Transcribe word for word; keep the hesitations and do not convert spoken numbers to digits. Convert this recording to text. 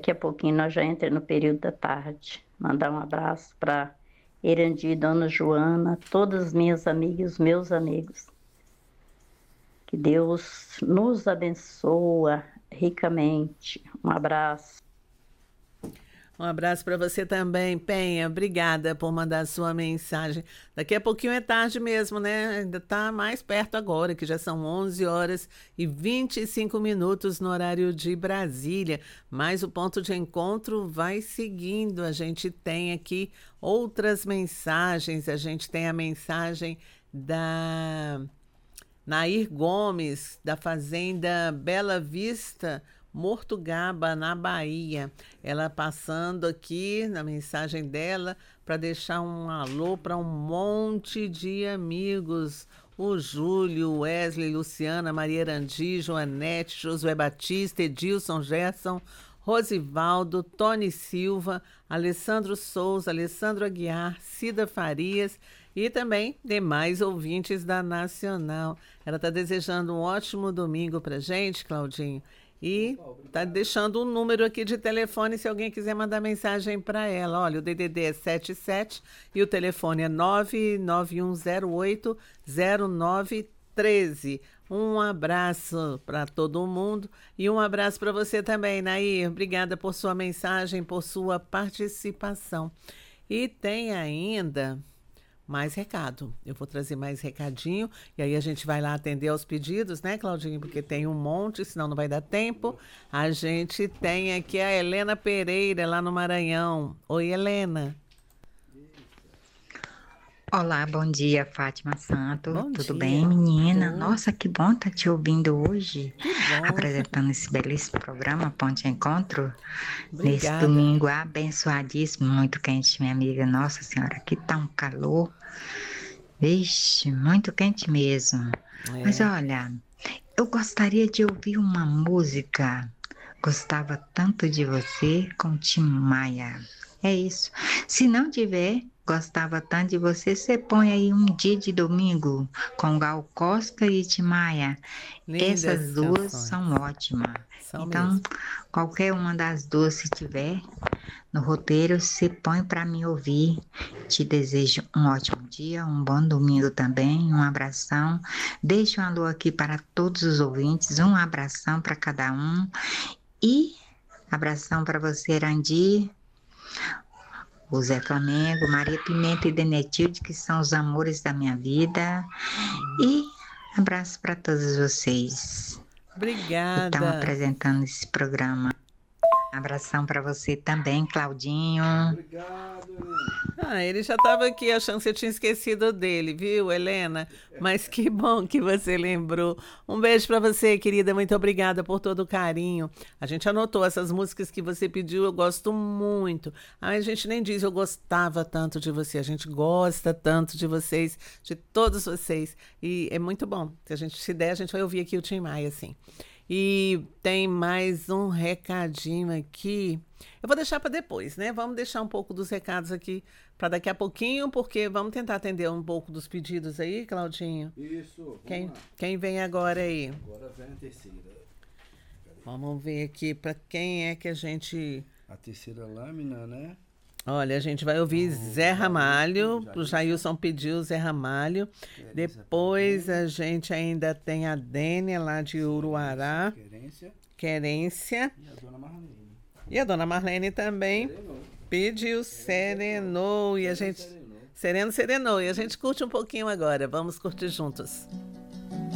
Daqui a pouquinho nós já entramos no período da tarde. Mandar um abraço para Erandi, Dona Joana, todas as minhas amigas, os meus amigos. Que Deus nos abençoa ricamente. Um abraço. Um abraço para você também, Penha. Obrigada por mandar a sua mensagem. Daqui a pouquinho é tarde mesmo, né? Ainda está mais perto agora, que já são onze horas e vinte e cinco minutos no horário de Brasília. Mas o ponto de encontro vai seguindo. A gente tem aqui outras mensagens. A gente tem a mensagem da Nair Gomes, da Fazenda Bela Vista, Mortugaba, na Bahia. Ela passando aqui na mensagem dela para deixar um alô para um monte de amigos. O Júlio, Wesley, Luciana, Maria Erandi, Joanete, Josué Batista, Edilson, Gerson, Rosivaldo, Tony Silva, Alessandro Souza, Alessandro Aguiar, Cida Farias e também demais ouvintes da Nacional. Ela está desejando um ótimo domingo para gente, Claudinho. E está deixando um número aqui de telefone se alguém quiser mandar mensagem para ela. Olha, o D D D é setenta e sete e o telefone é nove nove um zero oito zero nove um três. Um abraço para todo mundo e um abraço para você também, Nair. Obrigada por sua mensagem, por sua participação. E tem ainda mais recado. Eu vou trazer mais recadinho e aí a gente vai lá atender aos pedidos, né, Claudinho? Porque tem um monte, senão não vai dar tempo. A gente tem aqui a Helena Pereira, lá no Maranhão. Oi, Helena. Olá, bom dia, Fátima Santo. Bom Tudo dia. bem, menina? Tudo. Nossa, que bom estar te ouvindo hoje, Que bom. apresentando esse belíssimo programa Ponte de Encontro. Obrigada. Nesse domingo abençoadíssimo, muito quente, minha amiga. Nossa Senhora, aqui tá um calor. Vixe, muito quente mesmo. É. Mas olha, eu gostaria de ouvir uma música. Gostava tanto de você com Tim Maia. É isso. Se não tiver, gostava tanto de você, você põe aí um dia de domingo com Gal Costa e Tim Maia. Lindas Essas duas canções. são ótimas. São Então, mesmo. qualquer uma das duas, se tiver no roteiro, você põe para mim ouvir. Te desejo um ótimo dia, um bom domingo também, um abração. Deixo um alô aqui para todos os ouvintes, um abração para cada um. E abração para você, Erandi, o Zé Flamengo, Maria Pimenta e Denetilde, que são os amores da minha vida. E abraço para todos vocês que estão Obrigada. apresentando esse programa. Abração para você também, Claudinho. Obrigado, Helena. Ah, ele já estava aqui, achando que você tinha esquecido dele, viu, Helena? Mas que bom que você lembrou. Um beijo para você, querida. Muito obrigada por todo o carinho. A gente anotou essas músicas que você pediu, eu gosto muito. Ah, a gente nem diz eu gostava tanto de você, a gente gosta tanto de vocês, de todos vocês. E é muito bom. Se a gente se der, a gente vai ouvir aqui o Tim Maia, assim. E tem mais um recadinho aqui. Eu vou deixar para depois, né? Vamos deixar um pouco dos recados aqui para daqui a pouquinho, porque vamos tentar atender um pouco dos pedidos aí, Claudinho. Isso, vamos Quem, lá. quem vem agora aí? Agora vem a terceira. Vamos ver aqui para quem é que a gente... A terceira lâmina, né? Olha, a gente vai ouvir O Zé Ramalho, Jailson. o Jailson pediu Zé Ramalho. Querência Depois também. a gente ainda tem a Dênia lá de Uruará, Querência Querência. e a dona Marlene. E a dona Marlene também Serenou. pediu Serenou. E a gente... Serenou. Sereno, Serenou. E a gente curte um pouquinho agora. Vamos curtir juntos.